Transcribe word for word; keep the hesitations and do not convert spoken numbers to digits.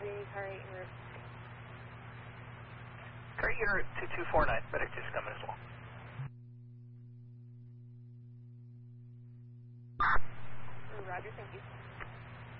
car eight en route. Car eight en route two two four nine, medic two's coming as well. Roger, thank you.